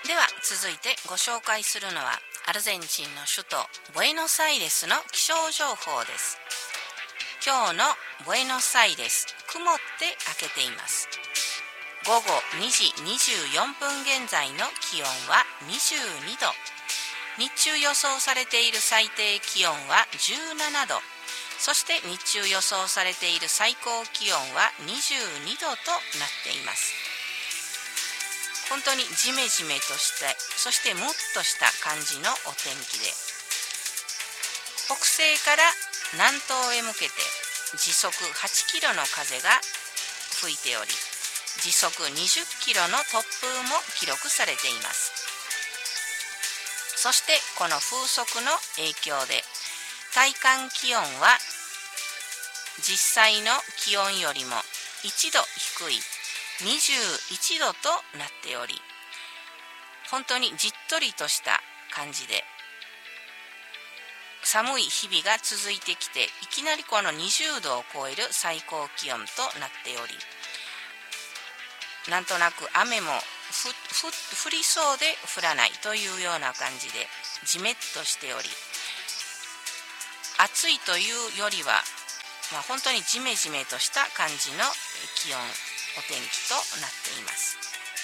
では続いてご紹介するのはアルゼンチンの首都ブエノスアイレスの気象情報です。今日のブエノスアイレス、曇って明けています。午後2時24分現在の気温は22度。日中予想されている最低気温は17度。そして日中予想されている最高気温は22度となっています。本当にジメジメとして、そしてムッとした感じのお天気で、北西から南東へ向けて時速8キロの風が吹いており、時速20キロの突風も記録されています。そしてこの風速の影響で体感気温は実際の気温よりも1度低い21度となっており、本当にじっとりとした感じで寒い日々が続いてきて、いきなりこの20度を超える最高気温となっており、なんとなく雨も降りそうで降らないというような感じでじめっとしており、暑いというよりは、本当にジメジメとした感じの気温、お天気となっています。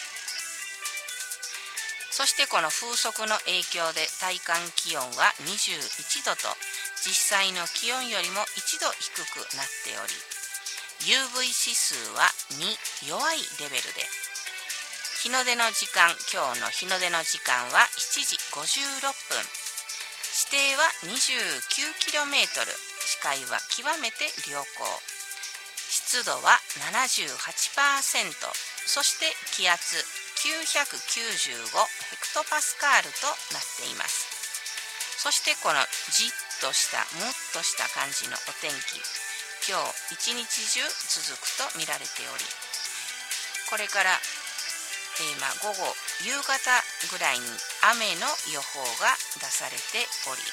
そしてこの風速の影響で体感気温は21度と実際の気温よりも1度低くなっており、 UV 指数は2、弱いレベルで、日の出の時間、今日の日の出の時間は7時56分、視程は 29km、 視界は極めて良好、湿度は 78%、 そして気圧995ヘクトパスカールとなっています。そしてこのじっとしたムッとした感じのお天気、今日一日中続くと見られており、これから、午後夕方ぐらいに雨の予報が出されており、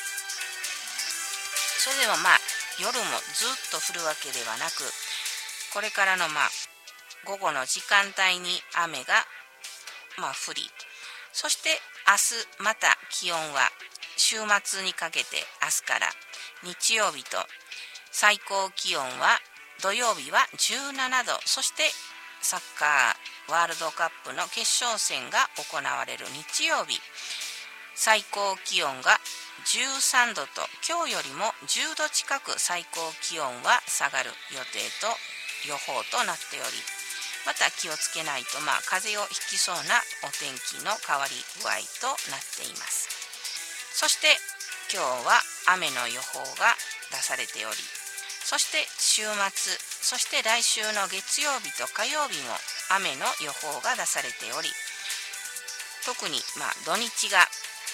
それでも夜もずっと降るわけではなく、これからの午後の時間帯に雨が降り、そして明日また気温は週末にかけて、明日から日曜日と最高気温は土曜日は17度、そしてサッカーワールドカップの決勝戦が行われる日曜日、最高気温が13度と今日よりも10度近く最高気温は下がる予定と予報となっており、また気をつけないと風邪をひきそうなお天気の変わり具合となっています。そして今日は雨の予報が出されており、そして週末、そして来週の月曜日と火曜日も雨の予報が出されており、特に土日が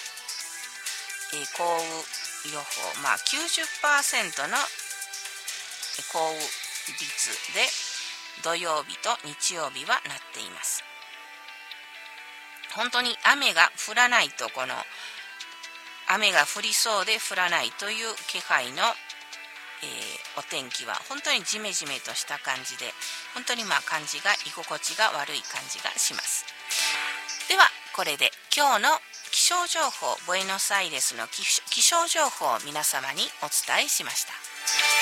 降雨予報、90% の降雨率で土曜日と日曜日はなっています。本当に雨が降らないと、この雨が降りそうで降らないという気配の、お天気は本当にジメジメとした感じで、本当に感じが居心地が悪い感じがします。ではこれで今日の気象情報、ブエノスアイレスの気象情報を皆様にお伝えしました。